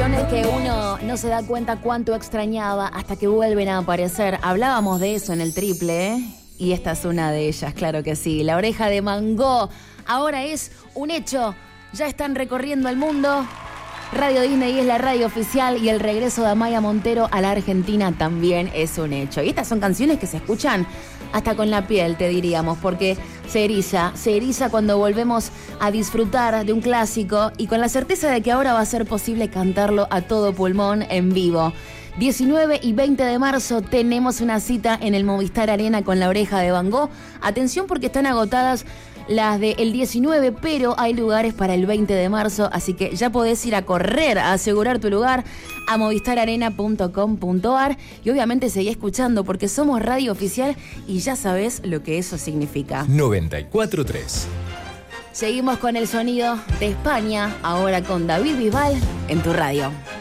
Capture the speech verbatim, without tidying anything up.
canciones que uno no se da cuenta cuánto extrañaba hasta que vuelven a aparecer. Hablábamos de eso en el triple, ¿eh? Y esta es una de ellas, claro que sí. La Oreja de Van Gogh ahora es un hecho. Ya están recorriendo el mundo. Radio Disney es la radio oficial y el regreso de Amaya Montero a la Argentina también es un hecho. Y estas son canciones que se escuchan hasta con la piel, te diríamos, porque se eriza, se eriza cuando volvemos a disfrutar de un clásico y con la certeza de que ahora va a ser posible cantarlo a todo pulmón en vivo. diecinueve y veinte de marzo tenemos una cita en el Movistar Arena con La Oreja de Van Gogh. Atención porque están agotadas las del diecinueve, pero hay lugares para el veinte de marzo, así que ya podés ir a correr a asegurar tu lugar a movistar arena punto com punto ar y obviamente seguí escuchando porque somos radio oficial y ya sabés lo que eso significa. noventa y cuatro punto tres. Seguimos con el sonido de España, ahora con David Bisbal en tu radio.